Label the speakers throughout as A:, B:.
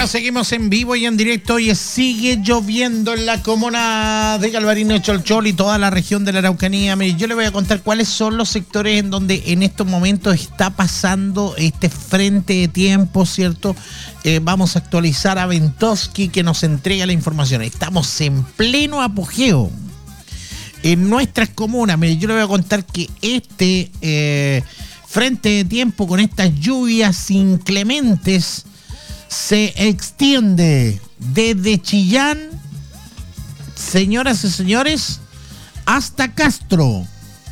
A: Bueno, seguimos en vivo y en directo y sigue lloviendo en la comuna de Galvarino, Cholchol y toda la región de la Araucanía. Mire, yo le voy a contar cuáles son los sectores en donde en estos momentos está pasando este frente de tiempo, ¿cierto? Vamos a actualizar a Ventoski que nos entrega la información. Estamos en pleno apogeo en nuestras comunas. Mire, yo le voy a contar que este frente de tiempo con estas lluvias inclementes se extiende desde Chillán, señoras y señores, hasta Castro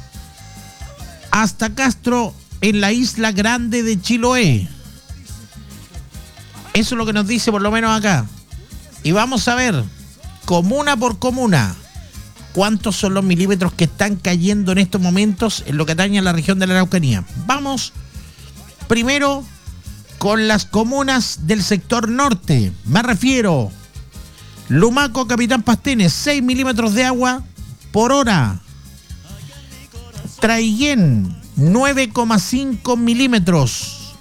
A: en la isla grande de Chiloé. Eso es lo que nos dice por lo menos acá. Y vamos a ver, comuna por comuna, cuántos son los milímetros que están cayendo en estos momentos en lo que atañe a la región de la Araucanía. Vamos primero con las comunas del sector norte. Me refiero Lumaco, Capitán Pastene, 6 milímetros de agua por hora. Traiguén, 9,5 milímetros.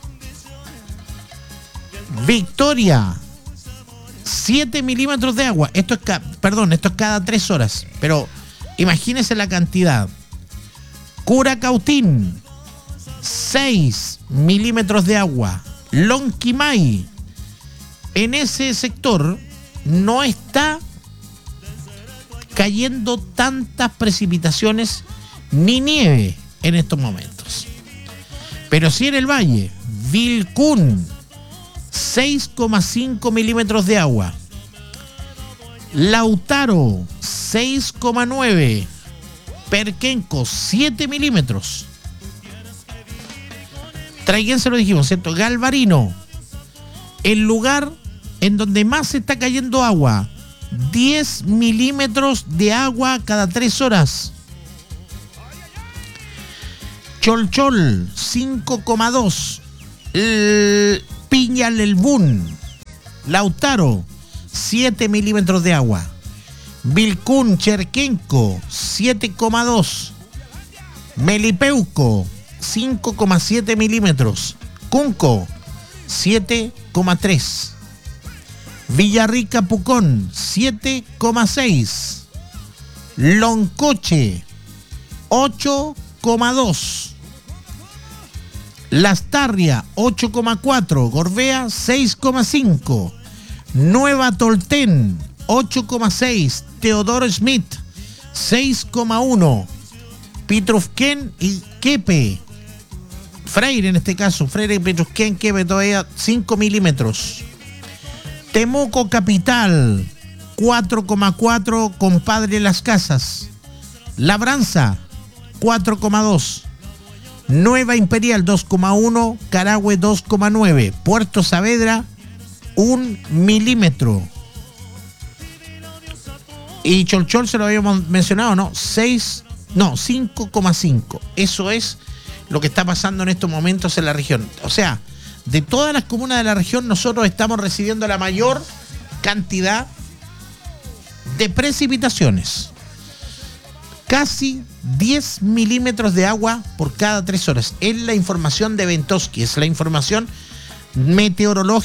A: Victoria, 7 milímetros de agua. Esto es cada 3 horas. Pero imagínense la cantidad. Curacautín, 6 milímetros de agua. Lonquimay, en ese sector no está cayendo tantas precipitaciones ni nieve en estos momentos. Pero sí en el valle, Vilcún, 6,5 milímetros de agua. Lautaro, 6,9. Perquenco, 7 milímetros. Traiguén se lo dijimos, ¿cierto? Galvarino, el lugar en donde más se está cayendo agua, 10 milímetros de agua cada 3 horas. Cholchol, 5,2. Piñalelbún, Lautaro, 7 milímetros de agua. Vilcún, Cherquenco, 7,2. Melipeuco, 5,7 milímetros. Cunco, 7,3. Villarrica, Pucón, 7,6. Loncoche, 8,2. Lastarria, 8,4. Gorbea, 6,5. Nueva Tolten, 8,6. Teodoro Smith, 6,1. Pitrufquén y Quepe, Freire en este caso, Freire, Petrusquén, Quepe todavía 5 milímetros. Temuco Capital, 4,4. Compadre Las Casas. Labranza, 4,2. Nueva Imperial, 2,1. Carahue, 2,9. Puerto Saavedra, 1 milímetro. Y Cholchol se lo habíamos mencionado, ¿no? 5,5. Eso es lo que está pasando en estos momentos en la región. O sea, de todas las comunas de la región, nosotros estamos recibiendo la mayor cantidad de precipitaciones. Casi 10 milímetros de agua por cada 3 horas. Es la información de Ventoski, es la información meteorológica